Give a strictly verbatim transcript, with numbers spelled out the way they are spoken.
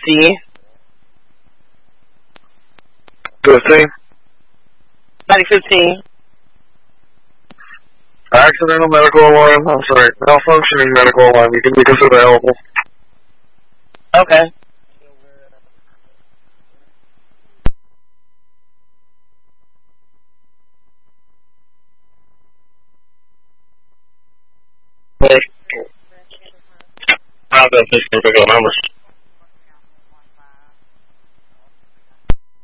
C. Fifteen. ninety fifteen. Accidental medical alarm. I'm sorry. Malfunctioning medical alarm. You can make us available. Okay. I've got fifteen particular numbers.